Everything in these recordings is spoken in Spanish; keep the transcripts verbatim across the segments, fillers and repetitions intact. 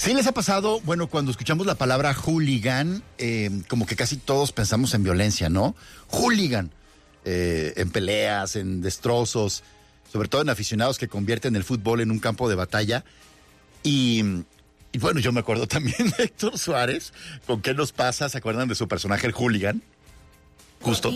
¿Sí les ha pasado, bueno, cuando escuchamos la palabra hooligan, eh, como que casi todos pensamos en violencia, ¿no? Hooligan, eh, en peleas, en destrozos, sobre todo en aficionados que convierten el fútbol en un campo de batalla. Y, y bueno, yo me acuerdo también de Héctor Suárez, ¿con qué nos pasa? ¿Se acuerdan de su personaje, el hooligan? Justo.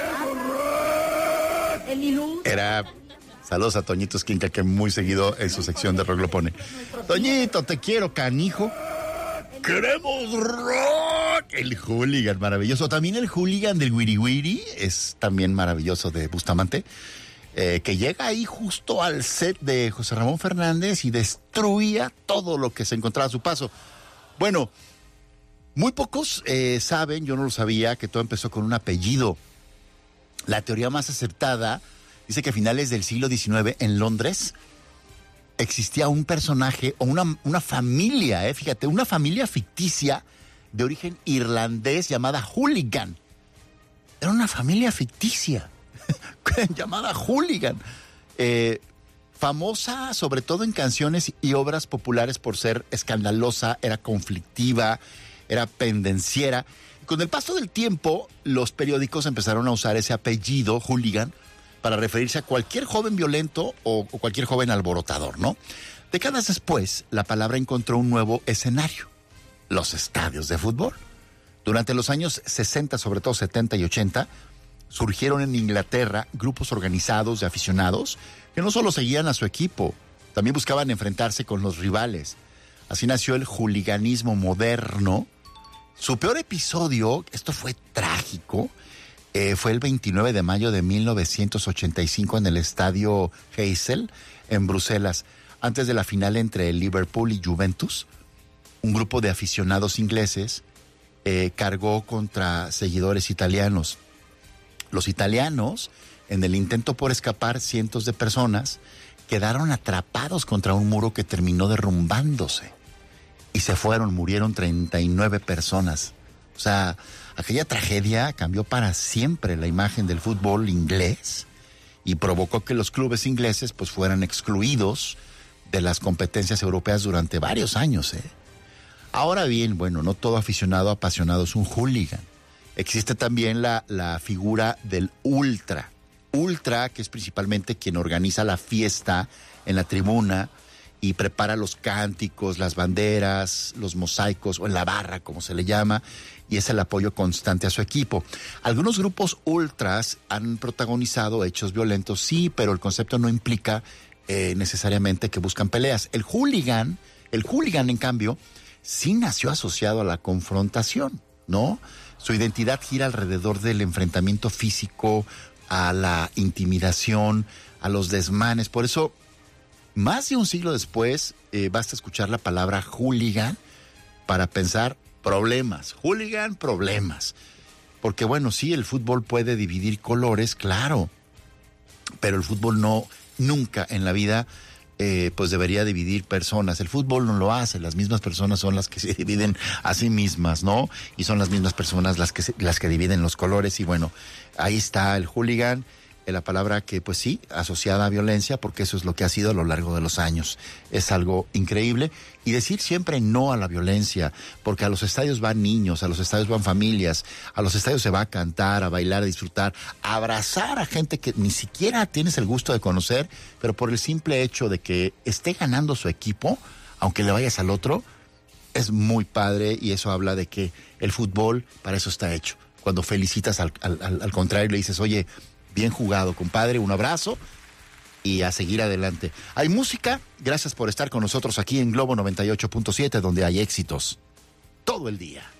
Era... Saludos a Toñito Esquinca, que muy seguido en su sección de rock lo pone. Toñito, te quiero, canijo. ¡Queremos rock! El hooligan, maravilloso. También el hooligan del Wiri Wiri es también maravilloso, de Bustamante, eh, que llega ahí justo al set de José Ramón Fernández y destruía todo lo que se encontraba a su paso. Bueno, muy pocos eh, saben, yo no lo sabía, que todo empezó con un apellido. La teoría más aceptada dice que a finales del siglo diecinueve, en Londres, existía un personaje o una, una familia, eh, fíjate, una familia ficticia de origen irlandés llamada Hooligan. Era una familia ficticia llamada Hooligan. Eh, famosa sobre todo en canciones y obras populares por ser escandalosa, era conflictiva, era pendenciera. Con el paso del tiempo, los periódicos empezaron a usar ese apellido, Hooligan, para referirse a cualquier joven violento o, o cualquier joven alborotador, ¿no? Décadas después, la palabra encontró un nuevo escenario: los estadios de fútbol. Durante los años sesenta, sobre todo setenta y ochenta, surgieron en Inglaterra grupos organizados de aficionados que no solo seguían a su equipo, también buscaban enfrentarse con los rivales. Así nació el hooliganismo moderno. Su peor episodio, esto fue trágico, Eh, fue el veintinueve de mayo de mil novecientos ochenta y cinco en el estadio Heysel, en Bruselas, antes de la final entre el Liverpool y Juventus. Un grupo de aficionados ingleses eh, cargó contra seguidores italianos. Los italianos, en el intento por escapar, cientos de personas quedaron atrapados contra un muro que terminó derrumbándose. Y se fueron, murieron treinta y nueve personas. O sea, aquella tragedia cambió para siempre la imagen del fútbol inglés y provocó que los clubes ingleses pues fueran excluidos de las competencias europeas durante varios años, ¿eh? Ahora bien, bueno, no todo aficionado apasionado es un hooligan. Existe también la, la figura del ultra. Ultra, que es principalmente quien organiza la fiesta en la tribuna y prepara los cánticos, las banderas, los mosaicos, o en la barra, como se le llama, y es el apoyo constante a su equipo. Algunos grupos ultras han protagonizado hechos violentos, sí, pero el concepto no implica eh, necesariamente que buscan peleas. El hooligan, el hooligan, en cambio, sí nació asociado a la confrontación, ¿no? Su identidad gira alrededor del enfrentamiento físico, a la intimidación, a los desmanes. Por eso, más de un siglo después, eh, basta escuchar la palabra hooligan para pensar problemas. Hooligan, problemas. Porque bueno, sí, el fútbol puede dividir colores, claro, pero el fútbol no, nunca en la vida, eh, pues debería dividir personas. El fútbol no lo hace, las mismas personas son las que se dividen a sí mismas, ¿no? Y son las mismas personas las que, se, las que dividen los colores. Y bueno, ahí está el hooligan, la palabra que pues sí, asociada a violencia, porque eso es lo que ha sido a lo largo de los años. Es algo increíble. Y decir siempre no a la violencia, porque a los estadios van niños, a los estadios van familias, a los estadios se va a cantar, a bailar, a disfrutar, a abrazar a gente que ni siquiera tienes el gusto de conocer, pero por el simple hecho de que esté ganando su equipo, aunque le vayas al otro, es muy padre, y eso habla de que el fútbol para eso está hecho. Cuando felicitas al, al, al contrario, le dices, oye, bien jugado, compadre, un abrazo y a seguir adelante. Hay música, gracias por estar con nosotros aquí en Globo noventa y ocho punto siete, donde hay éxitos todo el día.